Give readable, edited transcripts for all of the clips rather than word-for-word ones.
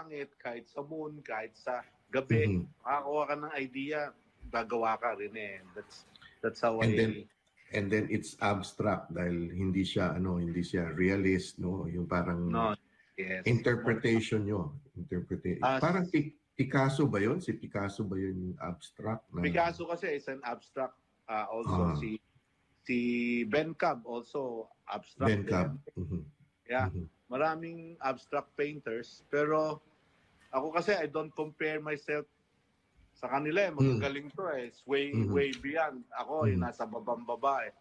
langit, kahit sa moon, kahit sa gabi, makakuha ka ng idea, gagawa ka rin eh. That's how And then it's abstract dahil hindi siya realist, no, yung parang interpretation nyo. Parang Picasso ba yun? Si Picasso ba yun yung abstract na? Picasso kasi is an abstract also. Si Ben Cab also abstract. Ben Cab. Yeah. Maraming abstract painters, pero ako kasi I don't compare myself sa kanila eh. Magagaling to eh. It's way beyond. Ako nasa babang-baba eh.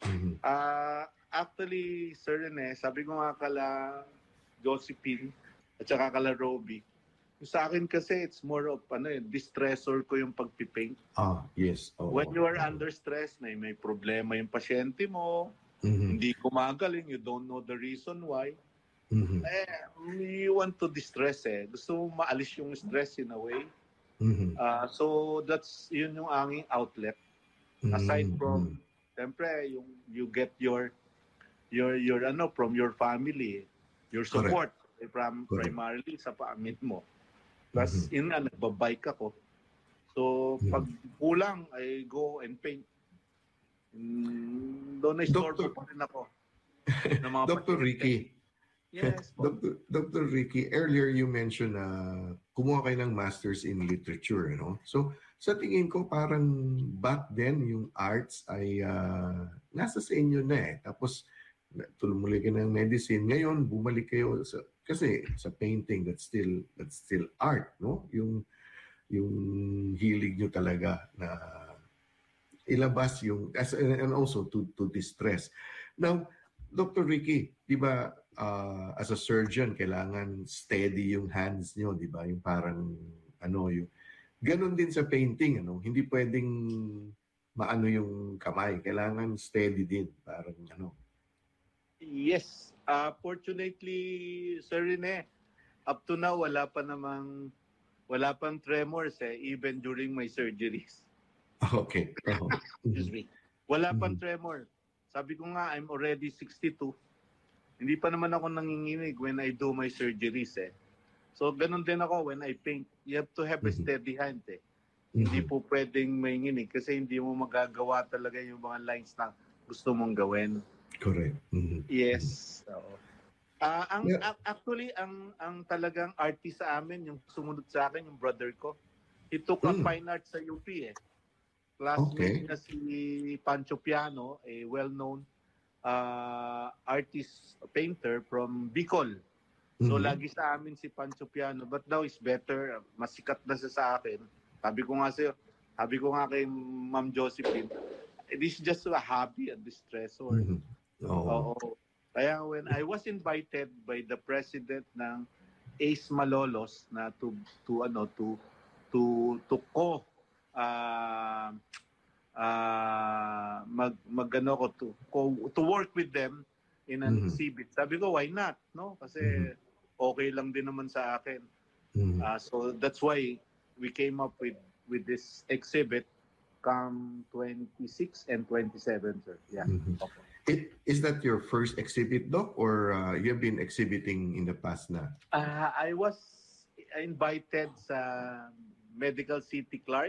Actually, Sir Rene, sabi ko nga kala Josephine at saka kala Roby, sa akin kasi it's more of distressor ko yung pagpipaint. Yes. When you are under stress, may problema yung pasyente mo, hindi gumagaling, you don't know the reason why. You want to distress eh. Gusto mo maalis yung stress in a way. So that's yun yung aming outlet. Aside from siyempre you get your from your family, your support primarily sa pamilya mo. Plus yun nga, nagbabike ako. So pag kulang, I go and paint. Doon na store pa rin ako. Dr. Ricky. Yes, Dr. Ricky, earlier you mentioned na kumuha kayo ng Masters in Literature, no? So, sa tingin ko parang back then yung arts ay nasa sa inyo na eh. Tapos, tumuloy kayo ng medicine. Ngayon, bumalik kayo kasi sa painting, that's still art, no? Yung hilig nyo talaga na ilabas yung, and also to distress. Now, Dr. Ricky, di ba, as a surgeon, kailangan steady yung hands nyo, di ba? Yung parang, yung, ganun din sa painting, hindi pwedeng maano yung kamay. Kailangan steady din, parang, Yes. Fortunately, Sir Rene, up to now, wala pang tremors even during my surgeries. Okay. Excuse me. Wala pang tremor. Sabi ko nga, I'm already 62. Hindi pa naman ako nanginginig when I do my surgeries eh. So, ganun din ako when I paint. You have to have a steady hand eh. Hindi po pwedeng mainginig kasi hindi mo magagawa talaga yung mga lines na gusto mong gawin. Correct. Yes. Actually, ang talagang artist sa amin, yung sumunod sa akin, yung brother ko, he took a fine art sa UP eh. Classmate na si Pancho Piano, a well-known artist painter from Bicol. So lagi sa amin si Pancho Piano, but now is better, masikat na siya sa akin. Sabi ko nga kay Ma'am Josephine, it is just a hobby, a distressor. Oo. Kaya when I was invited by the president ng Ace Malolos na to work with them in an exhibit. Sabi ko, why not? No? Kasi okay lang din naman sa akin. So that's why we came up with this exhibit come 26 and 27, sir. Yeah. Is that your first exhibit, Doc, or you have been exhibiting in the past na? I was invited sa Medical City Clark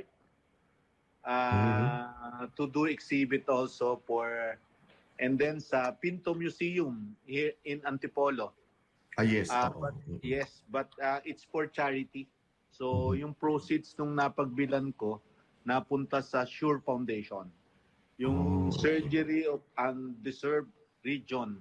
to do exhibit also and then sa Pinto Museum here in Antipolo. Yes. But it's for charity. So yung proceeds nung napagbilan ko napunta sa Sure Foundation. Yung surgery of undeserved region.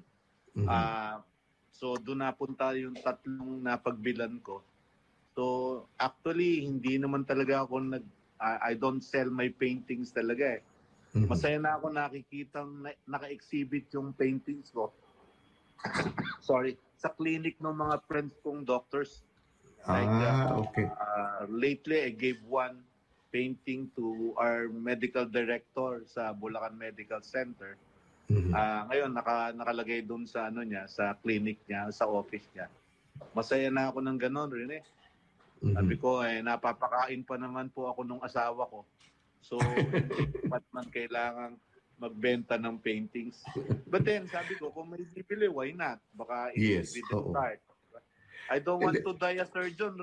So doon napunta yung tatlong napagbilan ko. So actually hindi naman talaga ako I don't sell my paintings talaga eh. Masaya na ako nakikitang naka-exhibit yung paintings ko. Sorry, sa clinic ng mga friends kong doctors. Lately I gave one painting to our medical director sa Bulacan Medical Center. Ngayon nakalagay doon sa sa clinic niya, sa office niya. Masaya na ako ng gano'n rin eh. Sabi ko napapakain pa naman po ako nung asawa ko. So hindi man kailangan magbenta ng paintings. But then sabi ko kung may bibili, why not? Baka it will be the start. I don't want to die a surgeon.